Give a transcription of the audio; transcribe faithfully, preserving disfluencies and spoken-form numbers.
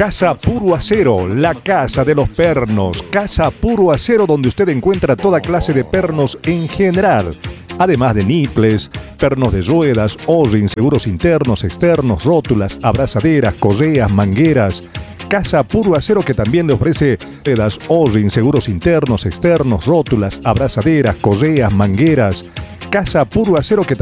Casa Puro Acero, la casa de los pernos. Casa Puro Acero, donde usted encuentra toda clase de pernos en general. Además de niples, pernos de ruedas, O-ring, seguros internos, externos, rótulas, abrazaderas, correas, mangueras. Casa Puro Acero, que también le ofrece ruedas, O-ring, seguros internos, externos, rótulas, abrazaderas, correas, mangueras. Casa Puro Acero, que